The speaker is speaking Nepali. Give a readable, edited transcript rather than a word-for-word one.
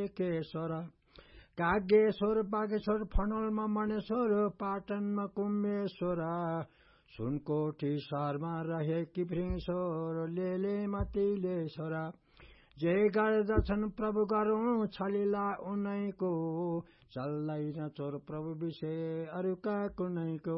एकेश्वर कागेश्वर बागेश्वर फनलमा मणेश्वर पाटनमा कुम्मेश्वर सुनकोठी सहरमा रहेकी भृङेश्वर लेलेमा तिलेश्वर जे गर्दछन् प्रभु गरौँ छलिला उनैको चल्दैन चोर प्रभु विषय अरूका कुनैको